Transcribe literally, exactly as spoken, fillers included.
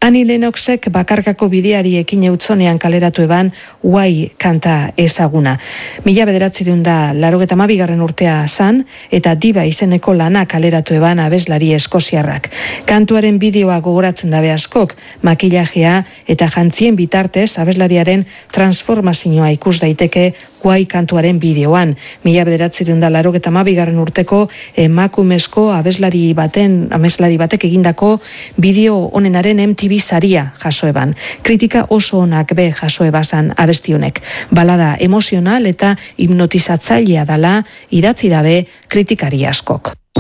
Annie Lennoxek bakarkako bideari ekin eutzonean kaleratu eban Why kanta ezaguna. Mila bederatzireun da laurogeita hamabigarren urtea zan eta Diva izeneko lana kaleratu eban abeslari eskoziarrak. Kantuaren bideoa gogoratzen dabe askok, makillajea eta jantzien bitartez abeslariaren transformazioa ikus daiteke Why kantuaren bideoan. Mila bederatzireun da laurogeita hamabigarren urteko emakumezko abeslari baten, abeslari batek egindako bideo honenaren M T V saria jaso eban. Kritika oso onak be jaso ebazan abesti honek. Balada emozional eta hipnotizatzailea dala idatzi dabe kritikari askok.